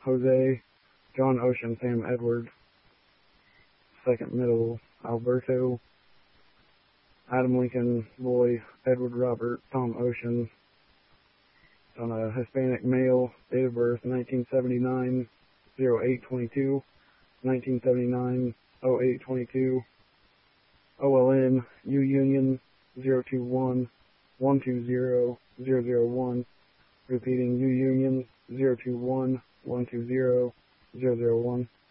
Jose, John Ocean, Sam Edward. Second middle, Alberto, Adam Lincoln, Roy, Edward Robert, Tom Ocean. On a Hispanic male, date of birth 1979, 0822, 1979, 0822. OLN, U Union, 021, 120, 001. Repeating, U Union, 021, 120, 001.